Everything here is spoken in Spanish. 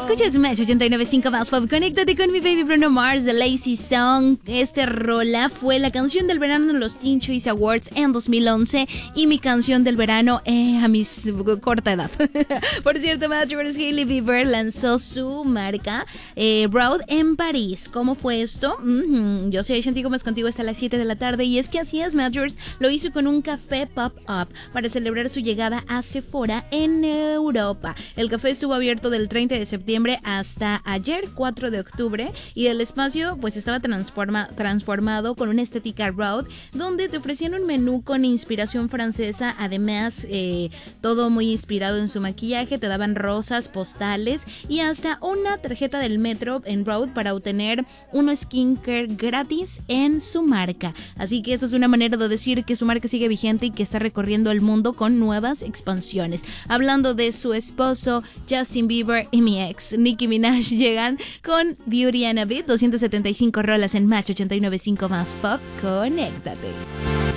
Escuchas Match 89.5 más pop. Conéctate con mi baby Bruno Mars, The Lazy Song. Este rola fue la canción del verano en los Teen Choice Awards en 2011 y mi canción del verano a mi corta edad. Por cierto, Matchers, Hailey Bieber lanzó su marca Road en París. ¿Cómo fue esto? Yo soy Shanti Gómez contigo hasta las 7 de la tarde y es que así es, Matchers. Lo hizo con un café pop-up para celebrar su llegada a Sephora en Europa. El café estuvo abierto del 30 de septiembre hasta ayer, 4 de octubre, y el espacio pues estaba transformado con una estética road, donde te ofrecían un menú con inspiración francesa, además todo muy inspirado en su maquillaje, te daban rosas, postales y hasta una tarjeta del metro en road para obtener un skincare gratis en su marca. Así que esta es una manera de decir que su marca sigue vigente y que está recorriendo el mundo con nuevas expansiones. Hablando de su esposo Justin Bieber y mi ex Nicki Minaj llegan con Beauty and a Beat, 275 rolas en Match 89.5 más pop. Conéctate.